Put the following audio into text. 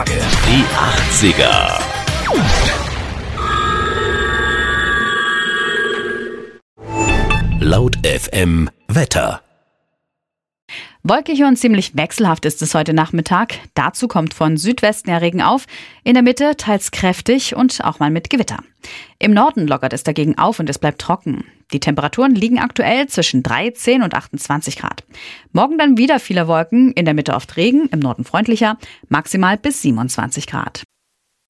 Die 80er. Laut FM Wetter. Wolkig und ziemlich wechselhaft ist es heute Nachmittag. Dazu kommt von Südwesten her Regen auf. In der Mitte teils kräftig und auch mal mit Gewitter. Im Norden lockert es dagegen auf und es bleibt trocken. Die Temperaturen liegen aktuell zwischen 13 und 28 Grad. Morgen dann wieder viele Wolken, in der Mitte oft Regen, im Norden freundlicher, maximal bis 27 Grad.